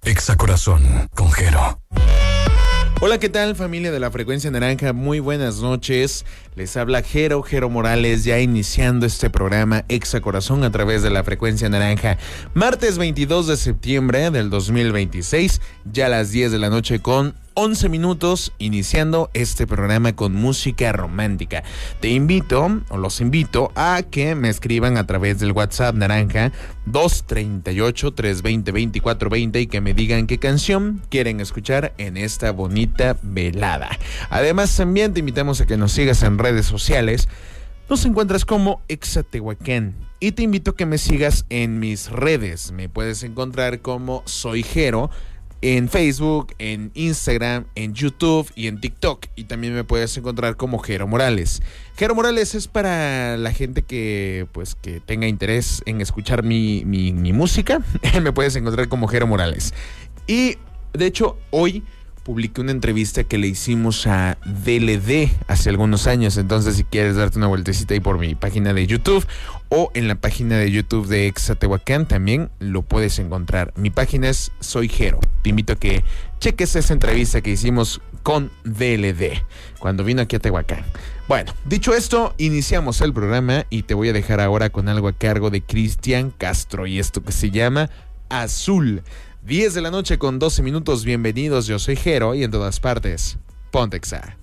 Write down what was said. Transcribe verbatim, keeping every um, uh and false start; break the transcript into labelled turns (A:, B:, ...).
A: Exacorazón con Jero.
B: Hola, ¿qué tal, familia de la Frecuencia Naranja? Muy buenas noches. Les habla Jero, Jero Morales, ya iniciando este programa Exacorazón a través de la Frecuencia Naranja. Martes veintidós de septiembre del dos mil veintiséis, ya a las diez de la noche con once minutos, iniciando este programa con música romántica. Te invito, o los invito, a que me escriban a través del WhatsApp Naranja dos treinta y ocho, trescientos veinte, veinticuatro veinte y que me digan qué canción quieren escuchar en esta bonita velada. Además, también te invitamos a que nos sigas en redes sociales. Nos encuentras como Exatehuacán. Y te invito a que me sigas en mis redes. Me puedes encontrar como Soy Jero en Facebook, en Instagram, en YouTube y en TikTok. Y también me puedes encontrar como Jero Morales. Jero Morales es para la gente que pues que tenga interés en escuchar mi, mi, mi música. Me puedes encontrar como Jero Morales. Y de hecho hoy publiqué una entrevista que le hicimos a D L D hace algunos años. Entonces, si quieres darte una vueltecita ahí por mi página de YouTube o en la página de YouTube de Exatehuacán, también lo puedes encontrar. Mi página es Soy Jero. Te invito a que cheques esa entrevista que hicimos con D L D cuando vino aquí a Tehuacán. Bueno, dicho esto, iniciamos el programa y te voy a dejar ahora con algo a cargo de Cristian Castro y esto que se llama Azul. diez de la noche con doce minutos, bienvenidos, yo soy Jero y en todas partes, ponte Exa.